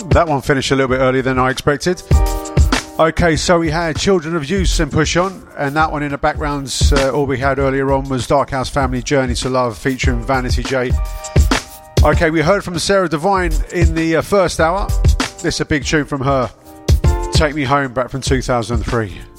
That one finished a little bit earlier than I expected. Okay, so we had Children of Use and Push On, and that one in the backgrounds, all we had earlier on was Dark House Family Journey to Love featuring Vanity J. Okay, we heard from Sarah Devine in the first hour. This is a big tune from her, Take Me Home, back from 2003.